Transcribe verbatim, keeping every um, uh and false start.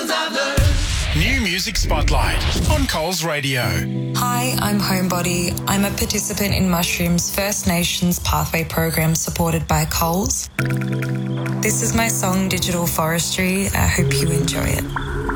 New Music Spotlight on Coles Radio. Hi, I'm Homebody. I'm a participant in Mushroom's First Nations Pathway program supported by Coles. This is my song Digital Forestry. I hope you enjoy it.